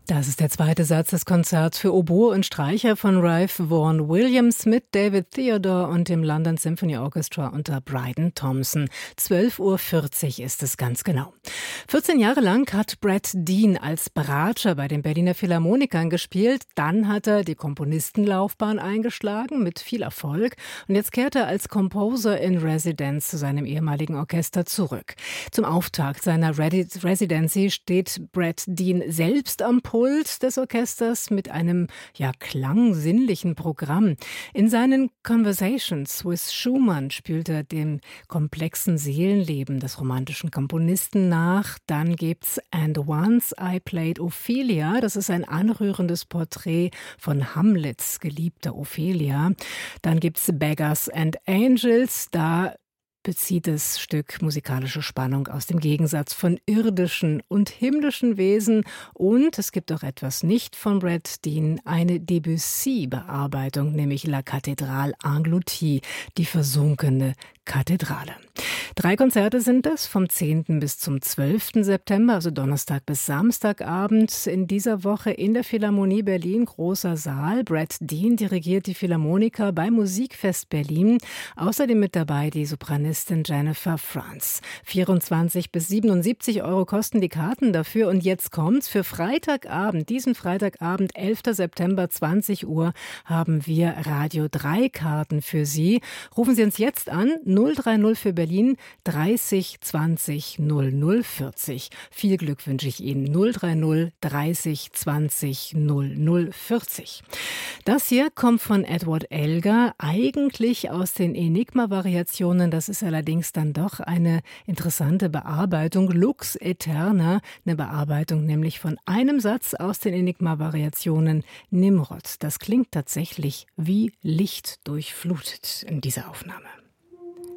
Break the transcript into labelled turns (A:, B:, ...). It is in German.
A: Das ist der zweite Satz des Konzerts für Oboe und Streicher von Ralph Vaughan Williams mit David Theodore und dem London Symphony Orchestra unter Bryden Thompson. 12:40 Uhr ist es ganz genau. 14 Jahre lang hat Brett Dean als Bratscher bei den Berliner Philharmonikern gespielt. Dann hat er die Komponistenlaufbahn eingeschlagen mit viel Erfolg. Und jetzt kehrt er als Composer in Residence zu seinem ehemaligen Orchester zurück. Zum Auftakt seiner Residency steht Brett Dean selbst am Pult des Orchesters mit einem klangsinnlichen Programm. In seinen Conversations with Schumann spült er dem komplexen Seelenleben des romantischen Komponisten nach. Dann gibt's And Once I Played Ophelia. Das ist ein anrührendes Porträt von Hamlets geliebter Ophelia. Dann gibt's Beggars and Angels. Da bezieht das Stück musikalische Spannung aus dem Gegensatz von irdischen und himmlischen Wesen. Und es gibt auch etwas nicht von Brett Dean, eine Debussy-Bearbeitung, nämlich La Cathédrale engloutie, die versunkene Kathedrale. 3 Konzerte sind es, vom 10. bis zum 12. September, also Donnerstag bis Samstagabend in dieser Woche in der Philharmonie Berlin, großer Saal. Brett Dean dirigiert die Philharmoniker beim Musikfest Berlin. Außerdem mit dabei die Sopranistin Jennifer Franz. 24 bis 77 Euro kosten die Karten dafür. Und jetzt kommt's. Für Freitagabend, diesen Freitagabend, 11. September, 20 Uhr, haben wir Radio 3 Karten für Sie. Rufen Sie uns jetzt an, 030 für Berlin, 30 20 00 40. Viel Glück wünsche ich Ihnen. 030 30 20 00 40. Das hier kommt von Edward Elgar, eigentlich aus den Enigma-Variationen. Das ist allerdings dann doch eine interessante Bearbeitung. Lux Aeterna, eine Bearbeitung nämlich von einem Satz aus den Enigma-Variationen Nimrod. Das klingt tatsächlich wie Licht durchflutet in dieser Aufnahme.